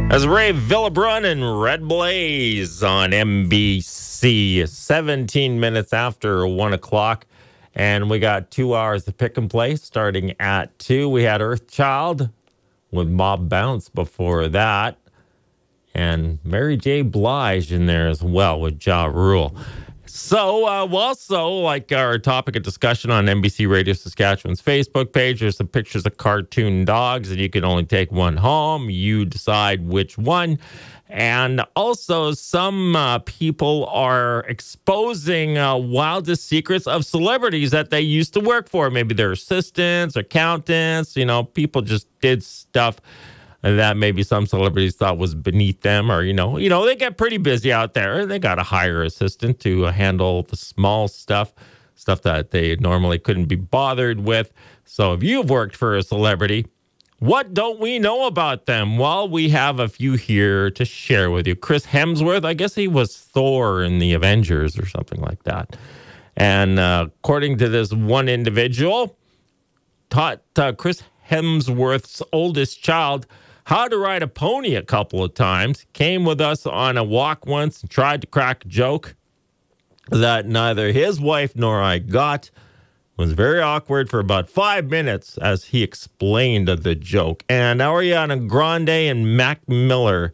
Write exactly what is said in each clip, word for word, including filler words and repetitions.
As Ray Villabrun and Red Blaze on N B C, seventeen minutes after one o'clock. And we got two hours of pick and play starting at two. We had Earthchild with Mob Bounce before that. And Mary J. Blige in there as well with Ja Rule. So, uh, also, like our topic of discussion on N B C Radio Saskatchewan's Facebook page, there's some pictures of cartoon dogs, and you can only take one home. You decide which one. And also, some uh, people are exposing uh, wildest secrets of celebrities that they used to work for. Maybe their assistants, accountants, you know, people just did stuff that maybe some celebrities thought was beneath them, or, you know, you know, they get pretty busy out there. They got to hire an assistant to handle the small stuff, stuff that they normally couldn't be bothered with. So if you've worked for a celebrity, what don't we know about them? Well, we have a few here to share with you. Chris Hemsworth, I guess he was Thor in the Avengers or something like that. And uh, according to this one individual, taught uh, Chris Hemsworth's oldest child how to ride a pony a couple of times, came with us on a walk once and tried to crack a joke that neither his wife nor I got. It was very awkward for about five minutes as he explained the joke. And Ariana Grande and Mac Miller.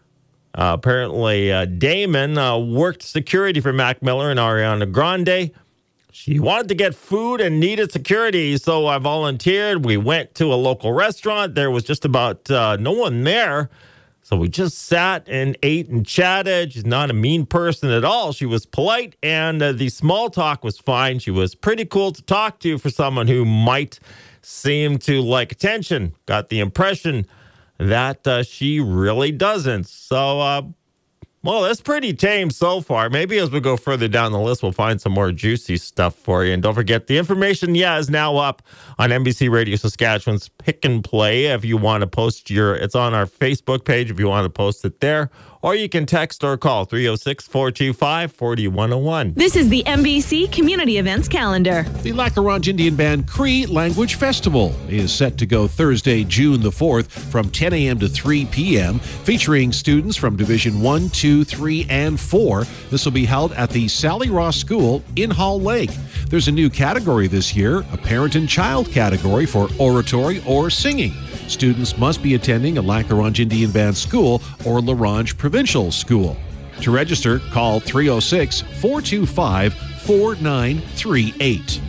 Uh, apparently, uh, Damon uh, worked security for Mac Miller and Ariana Grande. She wanted to get food and needed security, so I volunteered. We went to a local restaurant. There was just about uh, no one there, so we just sat and ate and chatted. She's not a mean person at all. She was polite, and uh, the small talk was fine. She was pretty cool to talk to for someone who might seem to like attention. Got the impression that uh, she really doesn't. So, uh, well, that's pretty tame so far. Maybe as we go further down the list, we'll find some more juicy stuff for you. And don't forget, the information, yeah, is now up on N B C Radio Saskatchewan's Pick and Play. If you want to post your, it's on our Facebook page if you want to post it there. Or you can text or call three oh six, four two five, four one oh one. This is the N B C Community Events Calendar. The Lac La Ronge Indian Band Cree Language Festival is set to go Thursday, June the fourth from ten a.m. to three p.m., featuring students from Division one, two, three, and four. This will be held at the Sally Ross School in Hall Lake. There's a new category this year, a parent and child category for oratory or singing. Students must be attending a Lac La Ronge Indian Band School or La Ronge Provincial School. To register, call three oh six, four two five, four nine three eight.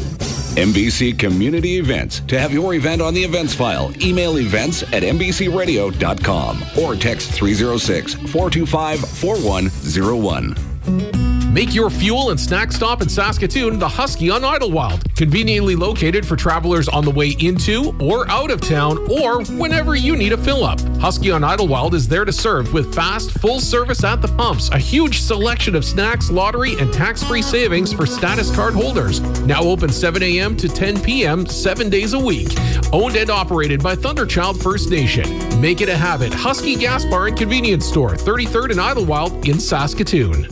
N B C Community Events. To have your event on the events file, email events at n b c radio dot com or text three oh six, four two five, four one oh one. Make your fuel and snack stop in Saskatoon the Husky on Idlewild. Conveniently located for travelers on the way into or out of town or whenever you need a fill-up. Husky on Idlewild is there to serve with fast, full service at the pumps, a huge selection of snacks, lottery, and tax-free savings for status card holders. Now open seven a.m. to ten p.m. seven days a week. Owned and operated by Thunderchild First Nation. Make it a habit. Husky Gas Bar and Convenience Store, thirty-third and Idlewild in Saskatoon.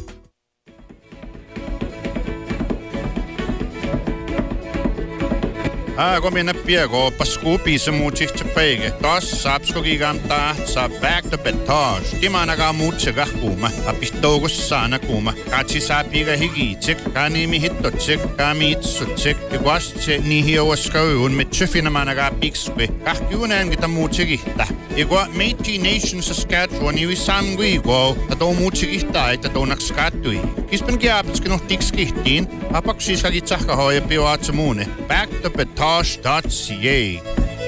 Aago minä piego paskupi se muutsiksi peike. Taas saapskoki kantaa saa back to betage. Timanaga muutse kahkuuma. Apistoukus saana kuuma. Katsi saapiga higiitsik. Kanimi hittotsik. Kami itsutsik. Iguastse nihi owaskauun mit syfinamanaga pikskui. Kahkiuneen kita muutsikihta. Igua Métis Nation Saskatchewan iwi samgui iguo. Tato muutsikihta että tounaks kattui. Kispen kiapitskin ohtikskihtiin. Apaksis hagitsahka hoja piwaatse muune. Back to betage. dot c a.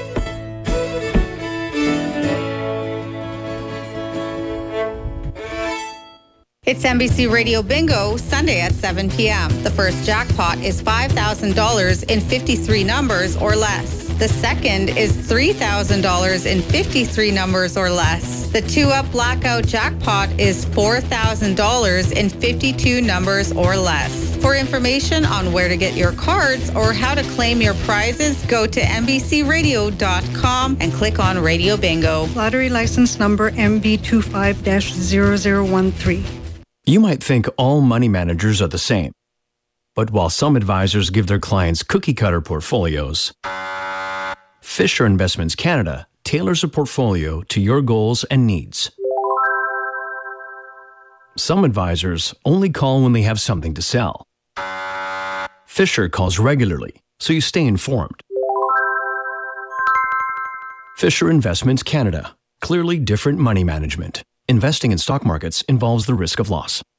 It's N B C Radio Bingo, Sunday at seven p.m. The first jackpot is five thousand dollars in fifty-three numbers or less. The second is three thousand dollars in fifty-three numbers or less. The two-up blackout jackpot is four thousand dollars in fifty-two numbers or less. For information on where to get your cards or how to claim your prizes, go to n b c radio dot com and click on Radio Bingo. Lottery license number M B two five dash zero zero one three. You might think all money managers are the same. But while some advisors give their clients cookie-cutter portfolios, Fisher Investments Canada tailors a portfolio to your goals and needs. Some advisors only call when they have something to sell. Fisher calls regularly, so you stay informed. Fisher Investments Canada. Clearly different money management. Investing in stock markets involves the risk of loss.